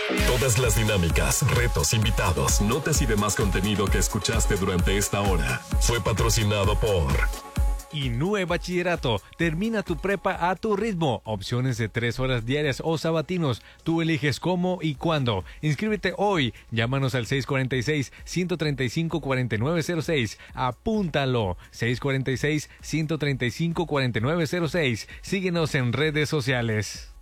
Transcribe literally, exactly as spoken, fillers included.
Todas las dinámicas, retos, invitados, notas y demás contenido que escuchaste durante esta hora fue patrocinado por Inúe Bachillerato. Termina tu prepa a tu ritmo. Opciones de tres horas diarias o sabatinos. Tú eliges cómo y cuándo. Inscríbete hoy. Llámanos al seis cuatro seis, uno tres cinco, cuatro nueve cero seis. Apúntalo. seis cuatro seis, uno tres cinco, cuatro nueve cero seis. Síguenos en redes sociales.